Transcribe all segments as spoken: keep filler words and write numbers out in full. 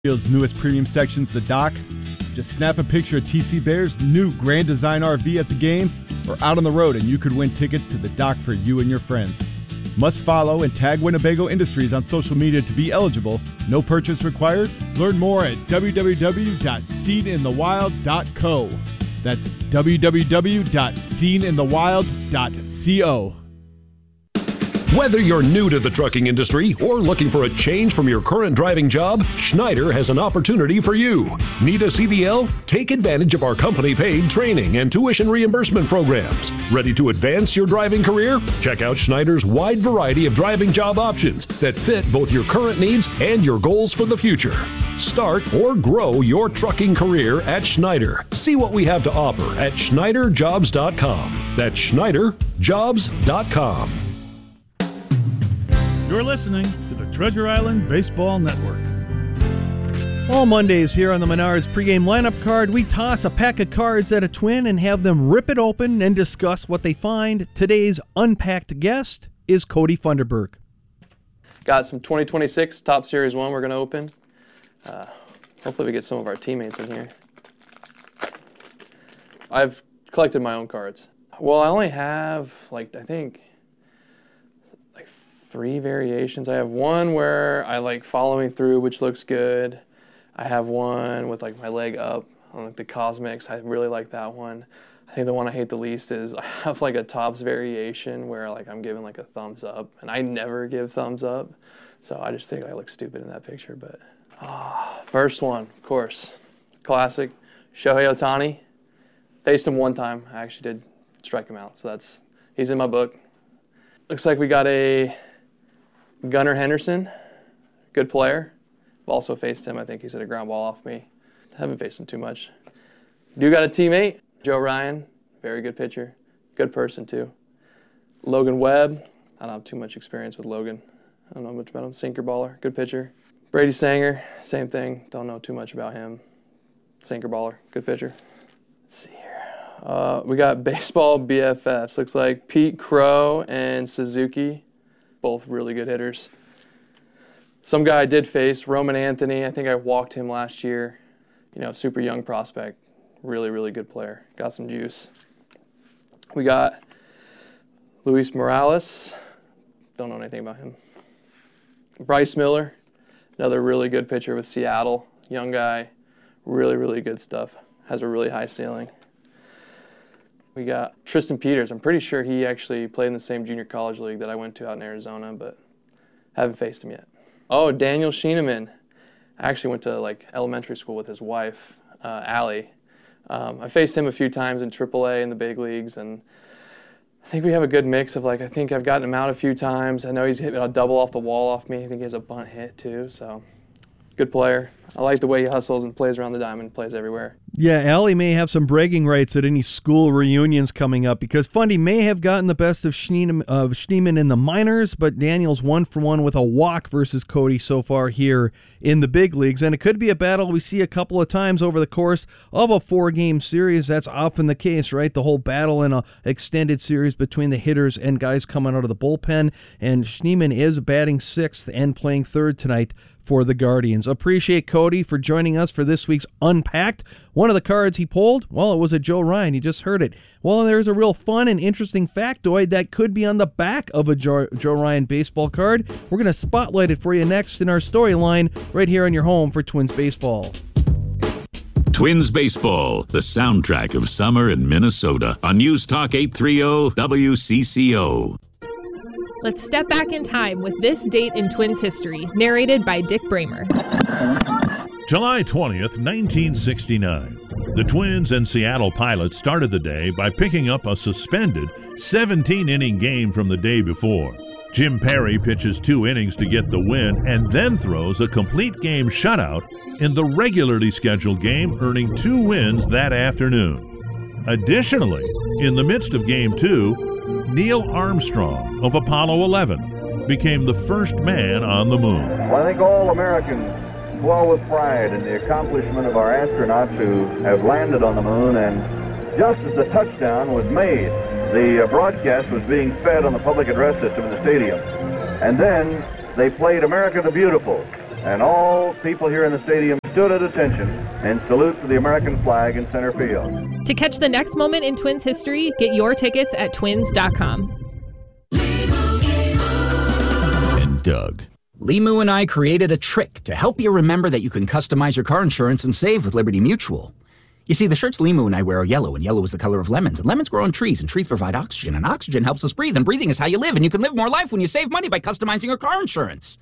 Field's newest premium sections, The Dock. Just snap a picture of T C Bear's new Grand Design R V at the game or out on the road, and you could win tickets to The Dock for you and your friends. Must follow and tag Winnebago Industries on social media to be eligible. No purchase required. Learn more at w w w dot seen in the wild dot co. That's w w w dot seen in the wild dot co. Whether you're new to the trucking industry or looking for a change from your current driving job, Schneider has an opportunity for you. Need a C D L? Take advantage of our company-paid training and tuition reimbursement programs. Ready to advance your driving career? Check out Schneider's wide variety of driving job options that fit both your current needs and your goals for the future. Start or grow your trucking career at Schneider. See what we have to offer at schneider jobs dot com. That's schneider jobs dot com. You're listening to the Treasure Island Baseball Network. All Mondays here on the Menards pregame lineup card, we toss a pack of cards at a Twin and have them rip it open and discuss what they find. Today's unpacked guest is Cody Funderburk. Got some twenty twenty-six Top Series one we're going to open. Uh, hopefully we get some of our teammates in here. I've collected my own cards. Well, I only have, like, I think... three variations. I have one where I like following through, which looks good. I have one with like my leg up on like the Cosmics. I really like that one. I think the one I hate the least is I have like a Topps variation where like I'm giving like a thumbs up, and I never give thumbs up, so I just think I look stupid in that picture. But oh, first one, of course, classic, Shohei Ohtani. Faced him one time. I actually did strike him out, so that's he's in my book. Looks like we got a Gunnar Henderson, good player. I've also faced him. I think he's hit a ground ball off me. Haven't faced him too much. Do got a teammate, Joe Ryan, very good pitcher, good person too. Logan Webb, I don't have too much experience with Logan. I don't know much about him. Sinker baller, good pitcher. Brady Sanger, same thing. Don't know too much about him. Sinker baller, good pitcher. Let's see here. Uh, we got baseball B F Fs. Looks like Pete Crow and Suzuki. Both really good hitters. Some guy I did face, Roman Anthony. I think I walked him last year. You know, super young prospect. Really, really good player. Got some juice. We got Luis Morales. Don't know anything about him. Bryce Miller, another really good pitcher with Seattle. Young guy. Really, really good stuff. Has a really high ceiling. We got Tristan Peters. I'm pretty sure he actually played in the same junior college league that I went to out in Arizona, but haven't faced him yet. Oh, Daniel Schienemann. I actually went to like elementary school with his wife, uh, Allie. Um, I faced him a few times in triple A in the big leagues, and I think we have a good mix of like, I think I've gotten him out a few times. I know he's hit a double off the wall off me. I think he has a bunt hit too, so good player. I like the way he hustles and plays around the diamond, plays everywhere. Yeah, Allie may have some bragging rights at any school reunions coming up because Fundy may have gotten the best of Schneemann, of Schneemann in the minors, but Daniel's one for one with a walk versus Cody so far here in the big leagues. And it could be a battle we see a couple of times over the course of a four-game series. That's often the case, right? The whole battle in an extended series between the hitters and guys coming out of the bullpen. And Schneemann is batting sixth and playing third tonight for the Guardians. Appreciate Cody for joining us for this week's Unpacked. One of the cards he pulled, well, it was a Joe Ryan. You just heard it. Well, there's a real fun and interesting factoid that could be on the back of a Joe, Joe Ryan baseball card. We're going to spotlight it for you next in our storyline right here on your home for Twins Baseball. Twins Baseball, the soundtrack of summer in Minnesota on News Talk eight thirty W C C O. Let's step back in time with this date in Twins history, narrated by Dick Bramer. July twentieth, nineteen sixty-nine. The Twins and Seattle Pilots started the day by picking up a suspended seventeen-inning game from the day before. Jim Perry pitches two innings to get the win and then throws a complete game shutout in the regularly scheduled game, earning two wins that afternoon. Additionally, in the midst of Game two, Neil Armstrong of Apollo eleven became the first man on the moon. Well, I think all Americans swell with pride in the accomplishment of our astronauts who have landed on the moon, and just as the touchdown was made, the uh, broadcast was being fed on the public address system in the stadium. And then they played America the Beautiful. and all people here in the stadium stood at attention in salute to the American flag in center field. To catch the next moment in Twins history, get your tickets at twins dot com. And Doug. Limu and I created a trick to help you remember that you can customize your car insurance and save with Liberty Mutual. You see, the shirts Limu and I wear are yellow, and yellow is the color of lemons, and lemons grow on trees, and trees provide oxygen, and oxygen helps us breathe, and breathing is how you live, and you can live more life when you save money by customizing your car insurance.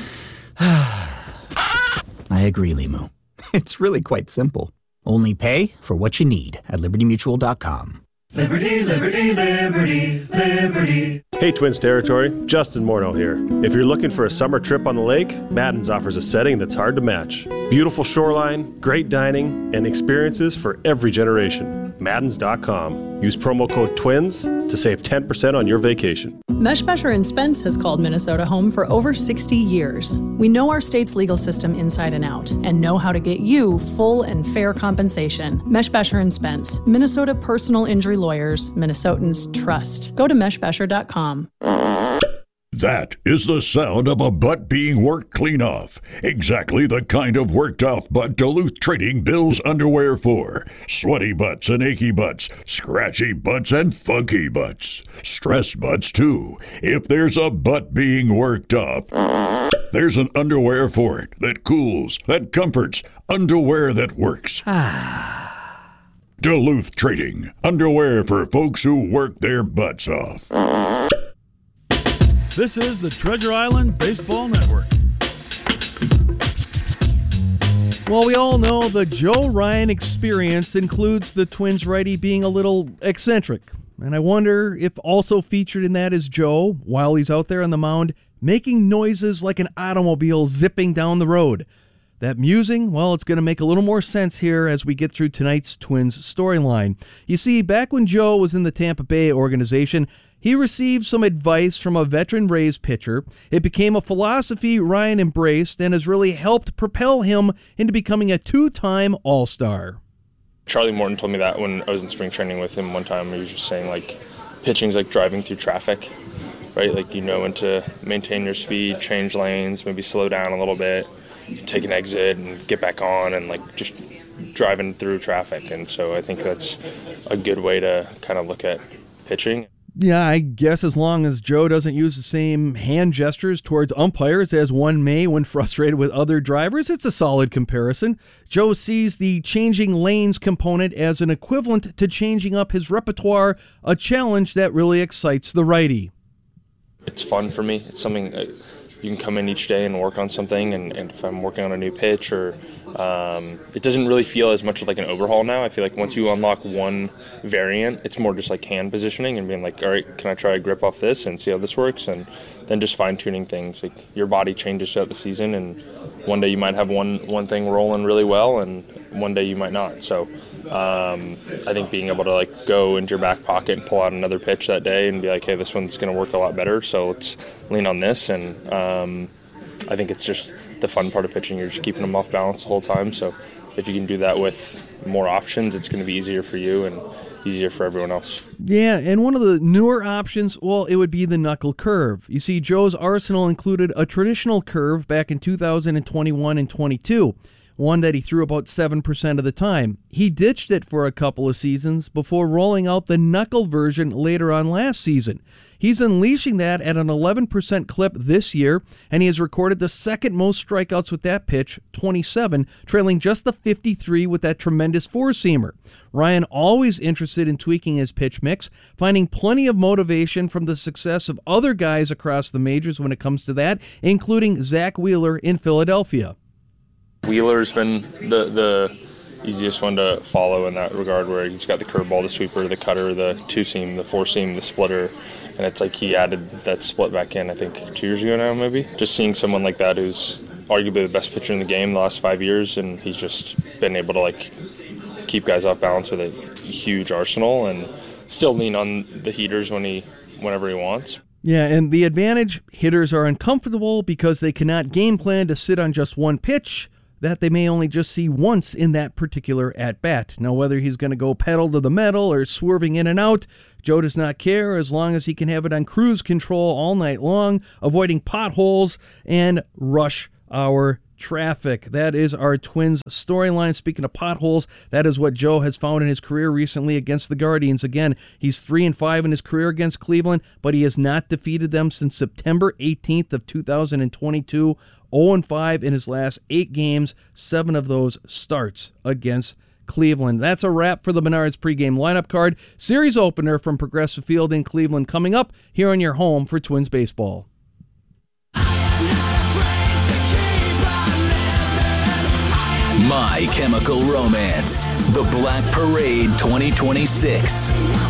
I agree, Limu. It's really quite simple. Only pay for what you need at liberty mutual dot com. Liberty, liberty, liberty, liberty. Hey, Twins Territory, Justin Morneau here. If you're looking for a summer trip on the lake, Madden's offers a setting that's hard to match. Beautiful shoreline, great dining, and experiences for every generation. Maddens dot com. Use promo code TWINS to save ten percent on your vacation. Meshbesher and Spence has called Minnesota home for over sixty years. We know our state's legal system inside and out and know how to get you full and fair compensation. Meshbesher and Spence, Minnesota personal injury lawyers, Minnesotans trust. Go to meshbesher dot com. That is the sound of a butt being worked clean off. Exactly the kind of worked off butt Duluth Trading bills underwear for. Sweaty butts and achy butts, scratchy butts and funky butts. Stressed butts too. If there's a butt being worked off, there's an underwear for it that cools, that comforts, underwear that works. Duluth Trading, underwear for folks who work their butts off. This is the Treasure Island Baseball Network. Well, we all know the Joe Ryan experience includes the Twins righty being a little eccentric. And I wonder if also featured in that is Joe, while he's out there on the mound, making noises like an automobile zipping down the road. That musing, well, it's going to make a little more sense here as we get through tonight's Twins storyline. You see, back when Joe was in the Tampa Bay organization, he received some advice from a veteran Rays pitcher. It became a philosophy Ryan embraced and has really helped propel him into becoming a two-time All-Star. Charlie Morton told me that when I was in spring training with him one time. He was just saying, like, pitching's like driving through traffic, right? Like, you know when to maintain your speed, change lanes, maybe slow down a little bit, take an exit and get back on, and, like, just driving through traffic. And so I think that's a good way to kind of look at pitching. Yeah, I guess as long as Joe doesn't use the same hand gestures towards umpires as one may when frustrated with other drivers, it's a solid comparison. Joe sees the changing lanes component as an equivalent to changing up his repertoire, a challenge that really excites the righty. It's fun for me. It's something uh, you can come in each day and work on something, and, and if I'm working on a new pitch, or um, it doesn't really feel as much like an overhaul now. I feel like once you unlock one variant, it's more just like hand positioning and being like, all right, can I try a grip off this and see how this works, and then just fine-tuning things. Like, your body changes throughout the season, and one day you might have one, one thing rolling really well, and one day you might not. So um, I think being able to like go into your back pocket and pull out another pitch that day and be like, hey, this one's going to work a lot better, so let's lean on this. And um, I think it's just the fun part of pitching. You're just keeping them off balance the whole time. So if you can do that with more options, it's going to be easier for you and easier for everyone else. Yeah, and one of the newer options, well, it would be the knuckle curve. You see, Joe's arsenal included a traditional curve back in two thousand twenty-one and twenty-two, one that he threw about seven percent of the time. He ditched it for a couple of seasons before rolling out the knuckle version later on last season. He's unleashing that at an eleven percent clip this year, and he has recorded the second most strikeouts with that pitch, twenty-seven, trailing just the fifty-three with that tremendous four-seamer. Ryan always interested in tweaking his pitch mix, finding plenty of motivation from the success of other guys across the majors when it comes to that, including Zach Wheeler in Philadelphia. Wheeler's been the the easiest one to follow in that regard, where he's got the curveball, the sweeper, the cutter, the two-seam, the four-seam, the splitter, and it's like he added that split back in, I think, two years ago now, maybe. Just seeing someone like that who's arguably the best pitcher in the game the last five years, and he's just been able to like keep guys off balance with a huge arsenal and still lean on the heaters when he, whenever he wants. Yeah, and the advantage, hitters are uncomfortable because they cannot game plan to sit on just one pitch that they may only just see once in that particular at-bat. Now, whether he's going to go pedal to the metal or swerving in and out, Joe does not care as long as he can have it on cruise control all night long, avoiding potholes and rush hour traffic. That is our Twins storyline. Speaking of potholes, that is what Joe has found in his career recently against the Guardians. Again, he's three and five in his career against Cleveland, but he has not defeated them since September eighteenth of two thousand twenty-two. oh and five in his last eight games, seven of those starts against Cleveland. That's a wrap for the Menards pregame lineup card. Series opener from Progressive Field in Cleveland coming up here on your home for Twins baseball. My Chemical Romance, The Black Parade twenty twenty-six.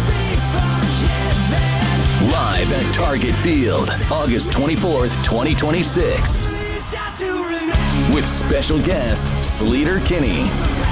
Live at Target Field, August twenty-fourth, twenty twenty-six. With special guest, Sleater Kinney.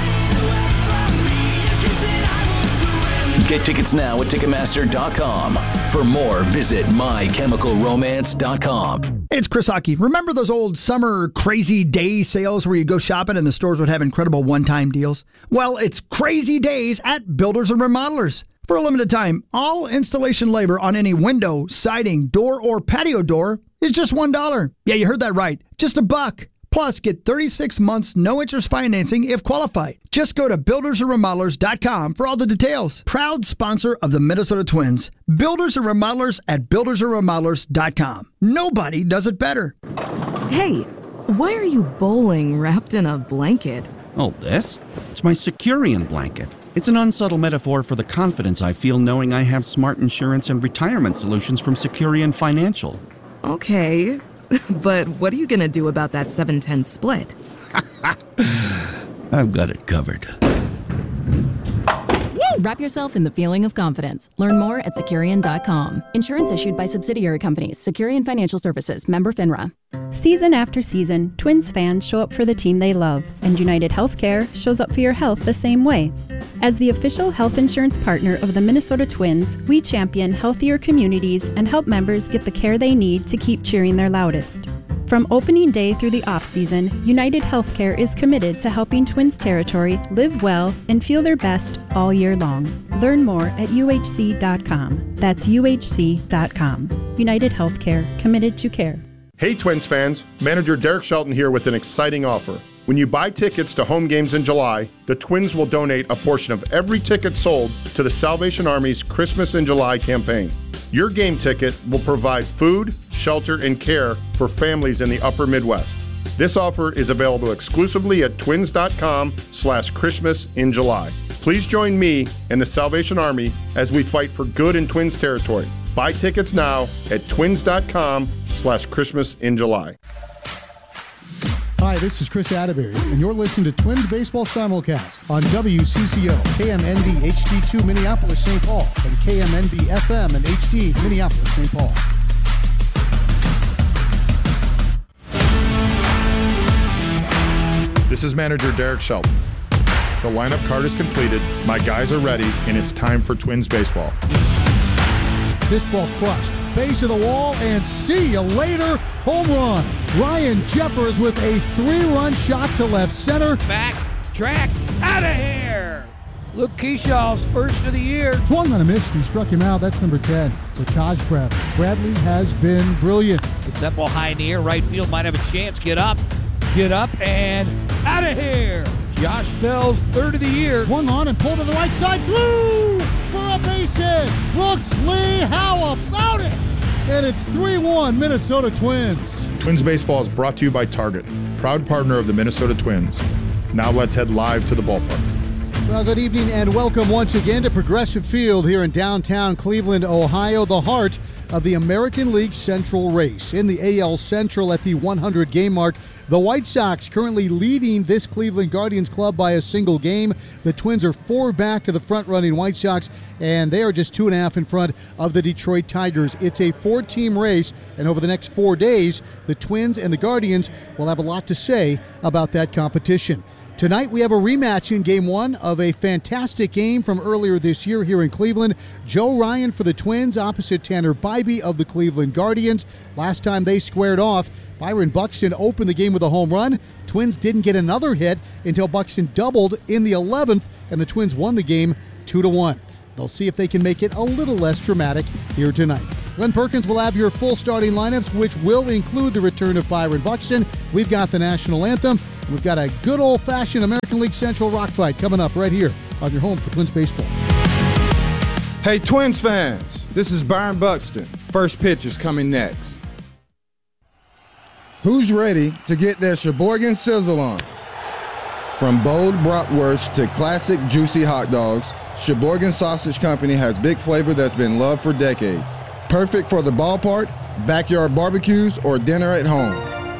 Get tickets now at Ticketmaster dot com. For more, visit My Chemical Romance dot com. It's Chris Hockey. Remember those old summer crazy day sales where you go shopping and the stores would have incredible one-time deals? Well, it's crazy days at Builders and Remodelers. For a limited time, all installation labor on any window, siding, door, or patio door is just one dollar. Yeah, you heard that right. Just a buck. Plus, get thirty-six months no-interest financing if qualified. Just go to Builders and Remodelers dot com for all the details. Proud sponsor of the Minnesota Twins. Builders and Remodelers at Builders and Remodelers dot com. Nobody does it better. Hey, why are you bowling wrapped in a blanket? Oh, this? It's my Securian blanket. It's an unsubtle metaphor for the confidence I feel knowing I have smart insurance and retirement solutions from Securian Financial. Okay. But what are you going to do about that seven ten split? I've got it covered. Wrap yourself in the feeling of confidence. Learn more at Securian dot com. Insurance issued by subsidiary companies. Securian Financial Services. Member FINRA. Season after season, Twins fans show up for the team they love, and United Healthcare shows up for your health the same way. As the official health insurance partner of the Minnesota Twins, we champion healthier communities and help members get the care they need to keep cheering their loudest. From opening day through the off-season, United Healthcare is committed to helping Twins territory live well and feel their best all year long. Learn more at U H C dot com. That's U H C dot com. United Healthcare, committed to care. Hey Twins fans, Manager Derek Shelton here with an exciting offer. When you buy tickets to home games in July, the Twins will donate a portion of every ticket sold to the Salvation Army's Christmas in July campaign. Your game ticket will provide food, shelter, and care for families in the upper Midwest. This offer is available exclusively at twins.com slash Christmas in July. Please join me and the Salvation Army as we fight for good in Twins territory. Buy tickets now at twins.com slash Christmas in July. Hi, this is Chris Atterbury, and you're listening to Twins Baseball Simulcast on W C C O, K M N B H D two Minneapolis, Saint Paul, and K M N B F M and H D Minneapolis, Saint Paul. This is Manager Derek Shelton. The lineup card is completed, my guys are ready, and it's time for Twins baseball. This ball crushed. Base of the wall, and see you later. Home run. Ryan Jeffers with a three-run shot to left center. Back, track, out of here. Luke Keeshaw's first of the year. Swung on a miss and struck him out. That's number ten for Taj Bradley. Bradley has been brilliant. It's that ball high in the air. Right field might have a chance. Get up, get up, and out of here. Josh Bell's third of the year. Swung on and pulled to the right side. Flew for a base hit. Brooks Lee, how about it? And it's three one Minnesota Twins. Twins baseball is brought to you by Target, proud partner of the Minnesota Twins. Now let's head live to the ballpark. Well, good evening and welcome once again to Progressive Field here in downtown Cleveland, Ohio, the heart of the American League Central race. In the A L Central at the one hundred game mark, the White Sox currently leading this Cleveland Guardians club by a single game. The Twins are four back of the front-running White Sox, and they are just two and a half in front of the Detroit Tigers. It's a four-team race, and over the next four days, the Twins and the Guardians will have a lot to say about that competition. Tonight we have a rematch in Game one of a fantastic game from earlier this year here in Cleveland. Joe Ryan for the Twins opposite Tanner Bybee of the Cleveland Guardians. Last time they squared off, Byron Buxton opened the game with a home run. Twins didn't get another hit until Buxton doubled in the eleventh, and the Twins won the game two to one. They'll see if they can make it a little less dramatic here tonight. Glenn Perkins will have your full starting lineups, which will include the return of Byron Buxton. We've got the national anthem. We've got a good old-fashioned American League Central rock fight coming up right here on your home for Twins baseball. Hey, Twins fans, this is Byron Buxton. First pitch is coming next. Who's ready to get their Sheboygan sizzle on? From bold bratwurst to classic juicy hot dogs, Sheboygan Sausage Company has big flavor that's been loved for decades. Perfect for the ballpark, backyard barbecues, or dinner at home.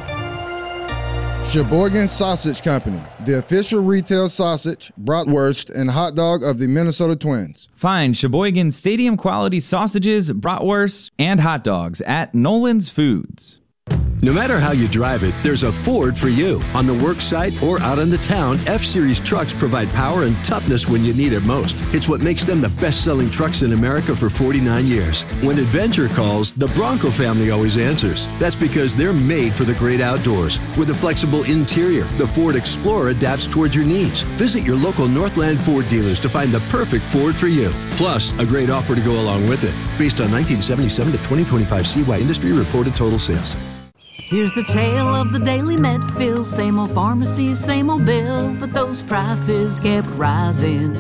Sheboygan Sausage Company, the official retail sausage, bratwurst, and hot dog of the Minnesota Twins. Find Sheboygan Stadium quality sausages, bratwurst, and hot dogs at Nolan's Foods. No matter how you drive it, there's a Ford for you. On the work site or out in the town, F-Series trucks provide power and toughness when you need it most. It's what makes them the best-selling trucks in America for forty-nine years. When adventure calls, the Bronco family always answers. That's because they're made for the great outdoors. With a flexible interior, the Ford Explorer adapts towards your needs. Visit your local Northland Ford dealers to find the perfect Ford for you. Plus, a great offer to go along with it. Based on nineteen seventy-seven to twenty twenty-five C Y Industry reported total sales. Here's the tale of the daily Medfill. Same old pharmacy, same old bill, but those prices kept rising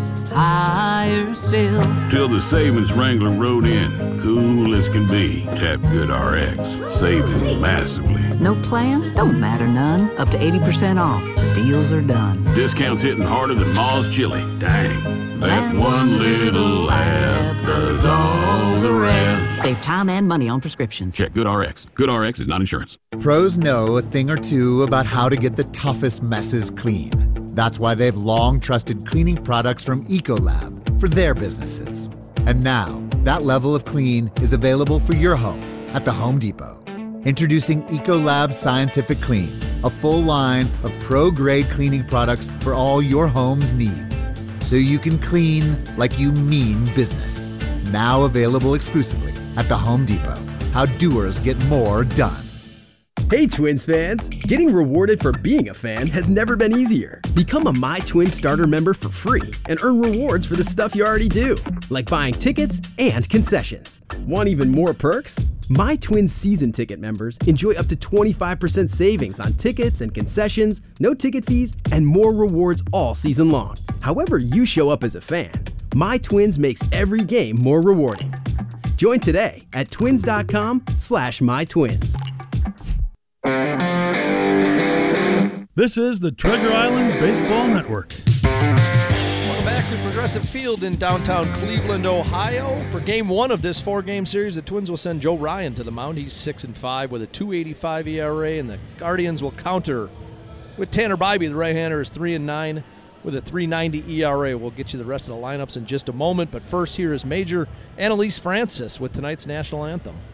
higher still. Till the savings wrangler rode in, cool as can be. Tap GoodRx, saving massively. No plan? Don't matter none. Up to eighty percent off. The deals are done. Discounts hitting harder than Ma's chili. Dang. That one little app does all the rest. Save time and money on prescriptions. Check GoodRx. GoodRx is not insurance. Pros know a thing or two about how to get the toughest messes clean. That's why they've long trusted cleaning products from Ecolab for their businesses. And now, that level of clean is available for your home at the Home Depot. Introducing Ecolab Scientific Clean, a full line of pro-grade cleaning products for all your home's needs. So you can clean like you mean business. Now available exclusively at the Home Depot. How doers get more done. Hey Twins fans! Getting rewarded for being a fan has never been easier. Become a My Twins starter member for free and earn rewards for the stuff you already do, like buying tickets and concessions. Want even more perks? My Twins season ticket members enjoy up to twenty-five percent savings on tickets and concessions, no ticket fees, and more rewards all season long. However you show up as a fan, My Twins makes every game more rewarding. Join today at twins.com slash mytwins. This is the Treasure Island Baseball Network. Welcome back to Progressive Field in downtown Cleveland, Ohio. For game one of this four-game series, the Twins will send Joe Ryan to the mound. He's six and five with a two eighty-five E R A, and the Guardians will counter with Tanner Bybee. The right-hander is three and nine with a three ninety E R A. We'll get you the rest of the lineups in just a moment, but first here is Major Annalise Francis with tonight's national anthem.